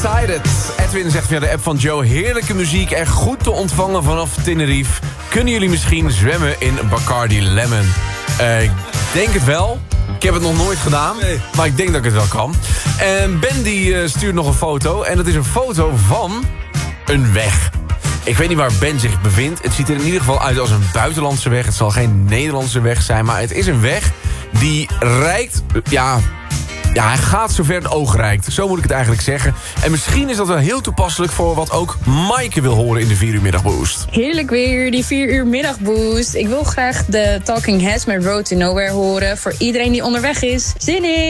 Excited. Edwin zegt via de app van Joe, heerlijke muziek, echt goed te ontvangen vanaf Tenerife. Kunnen jullie misschien zwemmen in Bacardi Lemon? Ik denk het wel. Ik heb het nog nooit gedaan, maar ik denk dat ik het wel kan. En Ben die stuurt nog een foto. En dat is een foto van een weg. Ik weet niet waar Ben zich bevindt. Het ziet er in ieder geval uit als een buitenlandse weg. Het zal geen Nederlandse weg zijn, maar het is een weg die reikt... Ja, hij gaat zover het oog reikt. Zo moet ik het eigenlijk zeggen. En misschien is dat wel heel toepasselijk voor wat ook Maaike wil horen in de 4 uur middagboost. Heerlijk weer, die 4 uur middagboost. Ik wil graag de Talking Heads met Road to Nowhere horen. Voor iedereen die onderweg is. Zin in!